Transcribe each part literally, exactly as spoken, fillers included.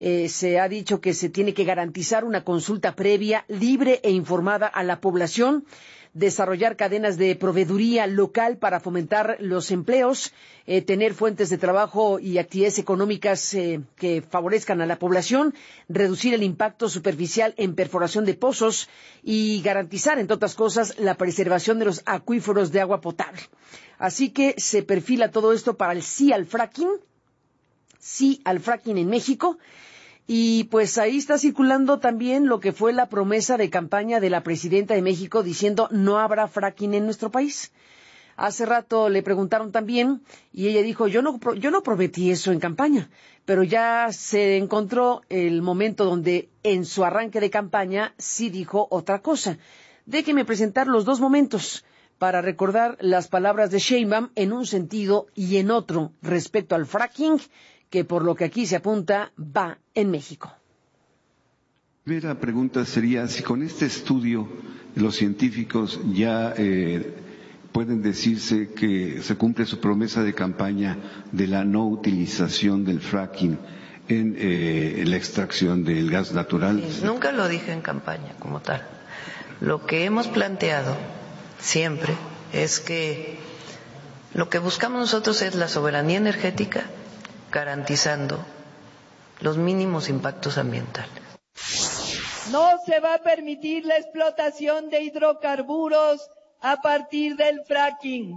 Eh, se ha dicho que se tiene que garantizar una consulta previa, libre e informada a la población, desarrollar cadenas de proveeduría local para fomentar los empleos, eh, tener fuentes de trabajo y actividades económicas eh, que favorezcan a la población, reducir el impacto superficial en perforación de pozos y garantizar, entre otras cosas, la preservación de los acuíferos de agua potable. Así que se perfila todo esto para el sí al fracking, sí al fracking en México. Y pues ahí está circulando también lo que fue la promesa de campaña de la presidenta de México diciendo no habrá fracking en nuestro país. Hace rato le preguntaron también y ella dijo yo no yo no prometí eso en campaña, pero ya se encontró el momento donde en su arranque de campaña sí dijo otra cosa. Déjeme presentar los dos momentos para recordar las palabras de Sheinbaum en un sentido y en otro respecto al fracking, que por lo que aquí se apunta va en México. La primera pregunta sería si con este estudio los científicos ya eh, pueden decirse que se cumple su promesa de campaña de la no utilización del fracking en eh, la extracción del gas natural. Sí, nunca lo dije en campaña como tal. Lo que hemos planteado siempre es que lo que buscamos nosotros es la soberanía energética, garantizando los mínimos impactos ambientales. No se va a permitir la explotación de hidrocarburos a partir del fracking.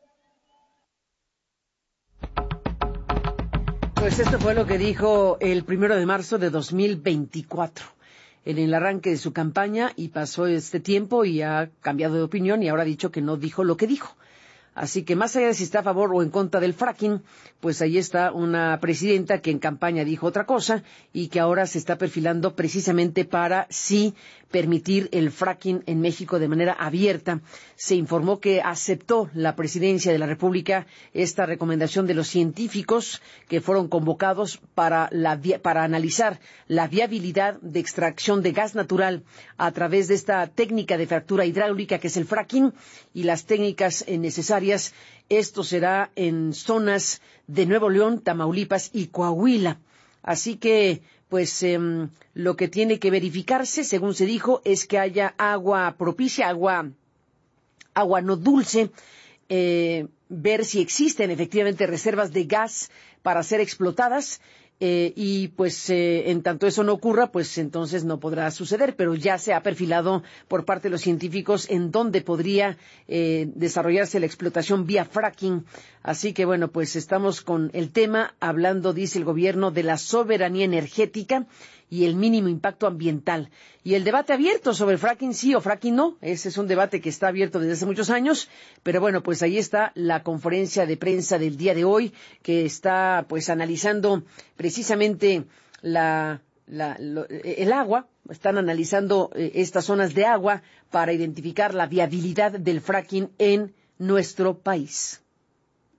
Pues esto fue lo que dijo el primero de marzo de dos mil veinticuatro, en el arranque de su campaña, y pasó este tiempo y ha cambiado de opinión y ahora ha dicho que no dijo lo que dijo. Así que más allá de si está a favor o en contra del fracking, pues ahí está una presidenta que en campaña dijo otra cosa y que ahora se está perfilando precisamente para sí permitir el fracking en México de manera abierta. Se informó que aceptó la presidencia de la República esta recomendación de los científicos que fueron convocados para, la, para analizar la viabilidad de extracción de gas natural a través de esta técnica de fractura hidráulica que es el fracking y las técnicas necesarias. Esto será en zonas de Nuevo León, Tamaulipas y Coahuila. Así que, pues, eh, lo que tiene que verificarse, según se dijo, es que haya agua propicia, agua, agua no dulce, eh, ver si existen efectivamente reservas de gas para ser explotadas. Eh, y pues eh, en tanto eso no ocurra, pues entonces no podrá suceder, pero ya se ha perfilado por parte de los científicos en dónde podría eh, desarrollarse la explotación vía fracking. Así que bueno, pues estamos con el tema, hablando, dice el gobierno, de la soberanía energética y el mínimo impacto ambiental. Y el debate abierto sobre el fracking sí o fracking no, ese es un debate que está abierto desde hace muchos años, pero bueno, pues ahí está la conferencia de prensa del día de hoy, que está pues analizando precisamente la, la, lo, el agua, están analizando eh, estas zonas de agua para identificar la viabilidad del fracking en nuestro país.